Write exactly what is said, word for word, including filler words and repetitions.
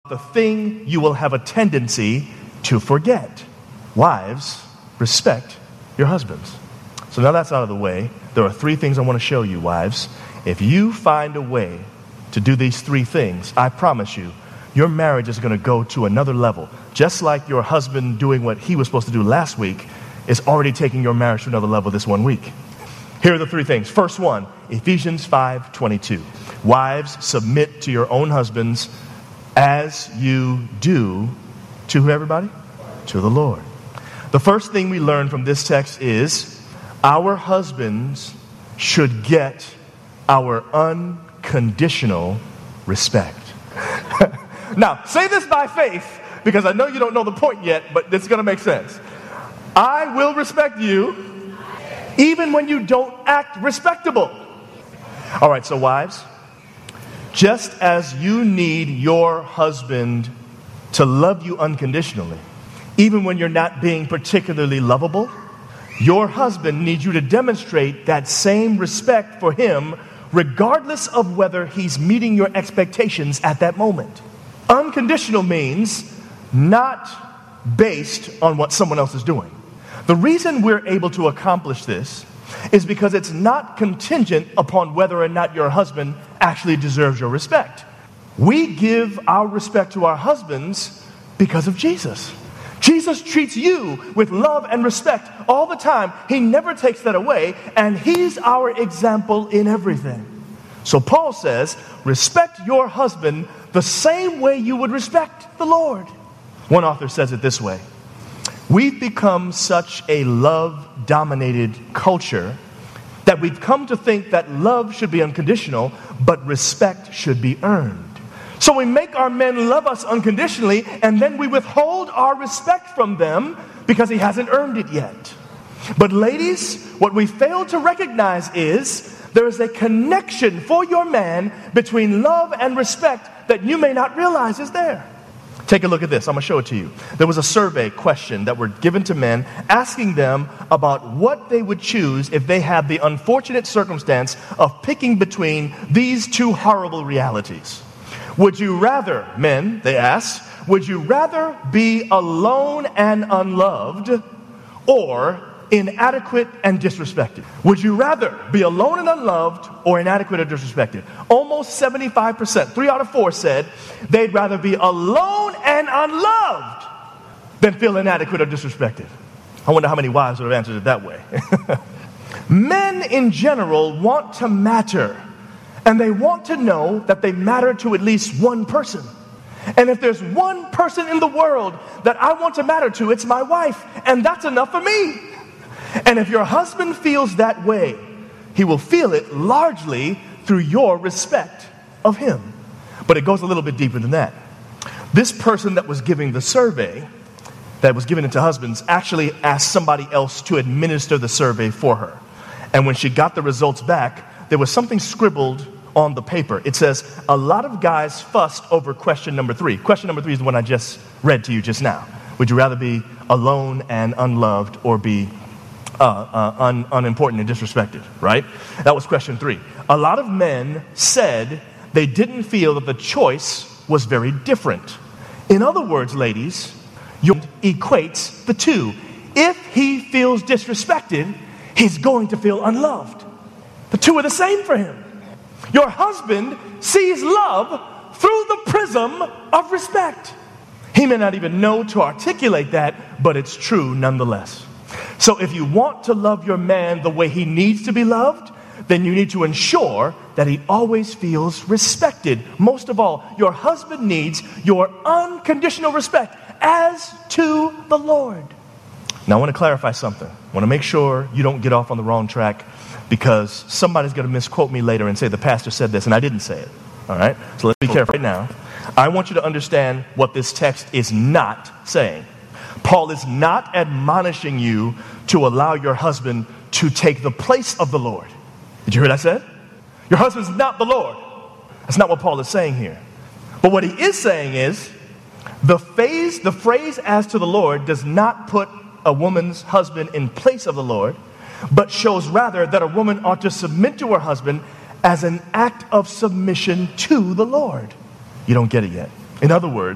the thing you will have a tendency to forget. Wives, respect your husbands. So now that's out of the way. There are three things I want to show you, wives. If you find a way to do these three things, I promise you, your marriage is going to go to another level. Just like your husband doing what he was supposed to do last week is already taking your marriage to another level this one week. Here are the three things. First one, Ephesians five twenty-two. Wives, submit to your own husbands as you do to who, everybody? To the Lord. The first thing we learn from this text is our husbands should get our unconditional respect. Now, say this by faith, because I know you don't know the point yet, but it's going to make sense. I will respect you even when you don't act respectable. All right, so wives, just as you need your husband to love you unconditionally, even when you're not being particularly lovable, your husband needs you to demonstrate that same respect for him, regardless of whether he's meeting your expectations at that moment. Unconditional means not based on what someone else is doing. The reason we're able to accomplish this is because it's not contingent upon whether or not your husband actually deserves your respect. We give our respect to our husbands because of Jesus. Jesus treats you with love and respect all the time. He never takes that away, and he's our example in everything. So Paul says, respect your husband the same way you would respect the Lord. One author says it this way: we've become such a love-dominated culture that we've come to think that love should be unconditional, but respect should be earned. So we make our men love us unconditionally, and then we withhold our respect from them because he hasn't earned it yet. But ladies, what we fail to recognize is there is a connection for your man between love and respect that you may not realize is there. Take a look at this. I'm going to show it to you. There was a survey question that were given to men asking them about what they would choose if they had the unfortunate circumstance of picking between these two horrible realities. Would you rather, men, they asked, would you rather be alone and unloved or inadequate and disrespected? Would you rather be alone and unloved or inadequate or disrespected? Almost seventy-five percent, three out of four said they'd rather be alone and unloved than feel inadequate or disrespected. I wonder how many wives would have answered it that way. Men in general want to matter, and they want to know that they matter to at least one person. And if there's one person in the world that I want to matter to, it's my wife, and that's enough for me. And if your husband feels that way, he will feel it largely through your respect of him. But it goes a little bit deeper than that. This person that was giving the survey, that was given it to husbands, actually asked somebody else to administer the survey for her. And when she got the results back, there was something scribbled on the paper. It says, a lot of guys fussed over question number three. Question number three is the one I just read to you just now. Would you rather be alone and unloved or be Uh, uh, un, unimportant and disrespected, right? That was question three. A lot of men said they didn't feel that the choice was very different. In other words, ladies, you equates the two. If he feels disrespected, he's going to feel unloved. The two are the same for him. Your husband sees love through the prism of respect. He may not even know to articulate that, but it's true nonetheless. So if you want to love your man the way he needs to be loved, then you need to ensure that he always feels respected. Most of all, your husband needs your unconditional respect as to the Lord. Now I want to clarify something. I want to make sure you don't get off on the wrong track, because somebody's going to misquote me later and say the pastor said this and I didn't say it. All right? So let's be careful right now. I want you to understand what this text is not saying. Paul is not admonishing you to allow your husband to take the place of the Lord. Did you hear what I said? Your husband's not the Lord. That's not what Paul is saying here. But what he is saying is, the phase, the phrase as to the Lord does not put a woman's husband in place of the Lord, but shows rather that a woman ought to submit to her husband as an act of submission to the Lord. You don't get it yet. In other words,